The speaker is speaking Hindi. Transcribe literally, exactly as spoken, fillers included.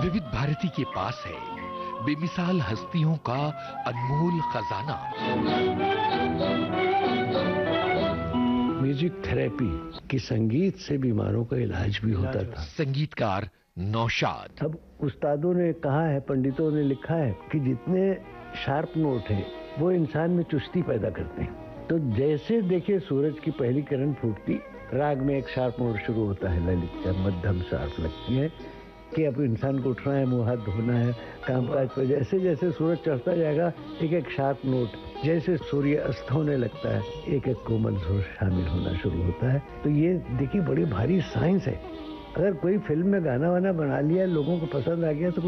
विविध भारती के पास है बेमिसाल हस्तियों का अनमोल खजाना। म्यूजिक थेरेपी कि संगीत से बीमारों का इलाज भी होता था। संगीतकार नौशाद। अब उस्तादों ने कहा है, पंडितों ने लिखा है कि जितने शार्प नोट हैं वो इंसान में चुस्ती पैदा करते हैं। तो जैसे देखिए सूरज की पहली किरण फूटती, राग में एक शार्प नोट शुरू होता है, ललित का मध्यम शार्प लगती है कि अब इंसान को उठना है, मुंह हाथ धोना है, कामकाज पर। जैसे जैसे सूरज चढ़ता जाएगा एक एक शार्प नोट, जैसे सूर्य अस्त होने लगता है एक एक कोमल सुर शामिल होना शुरू होता है। तो ये देखिए बड़ी भारी साइंस है। अगर कोई फिल्म में गाना वाना बना लिया, लोगों को पसंद आ गया तो